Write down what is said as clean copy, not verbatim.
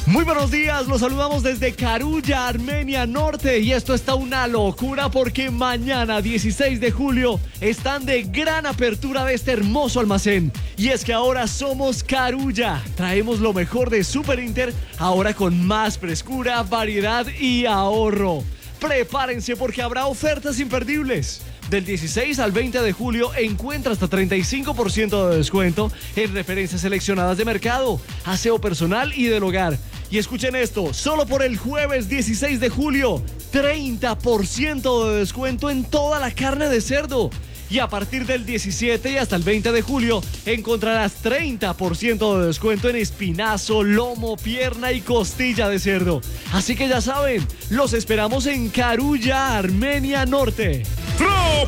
Muy buenos días, los saludamos desde Carulla, Armenia Norte, y esto está una locura porque mañana 16 de julio están de gran apertura de este hermoso almacén. Y es que ahora somos Carulla, traemos lo mejor de Super Inter, ahora con más frescura, variedad y ahorro. Prepárense porque habrá ofertas imperdibles. Del 16 al 20 de julio encuentra hasta 35% de descuento en referencias seleccionadas de mercado, aseo personal y del hogar. Y escuchen esto, solo por el jueves 16 de julio, 30% de descuento en toda la carne de cerdo. Y a partir del 17 y hasta el 20 de julio encontrarás 30% de descuento en espinazo, lomo, pierna y costilla de cerdo. Así que ya saben, los esperamos en Carulla, Armenia Norte.